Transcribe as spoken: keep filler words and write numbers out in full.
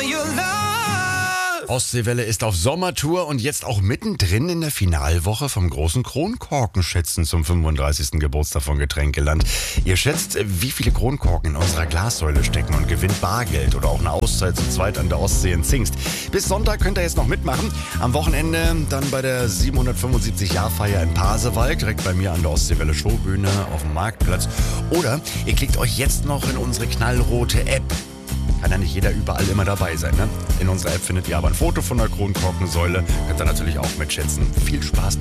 your love. Ostseewelle ist auf Sommertour und jetzt auch mittendrin in der Finalwoche vom großen Kronkorkenschätzen zum fünfunddreißigsten Geburtstag von Getränkeland. Ihr schätzt, wie viele Kronkorken in unserer Glassäule stecken und gewinnt Bargeld oder auch eine Auszeit zu zweit an der Ostsee in Zingst. Bis Sonntag könnt ihr jetzt noch mitmachen. Am Wochenende dann bei der siebenhundertfünfundsiebzig-Jahr-Feier in Pasewalk, direkt bei mir an der Ostseewelle Showbühne auf dem Marktplatz. Oder ihr klickt euch jetzt noch in unsere knallrote App. Kann ja nicht jeder überall immer dabei sein, ne? In unserer App findet ihr aber ein Foto von der Kronkorkensäule. Könnt ihr natürlich auch mitschätzen. Viel Spaß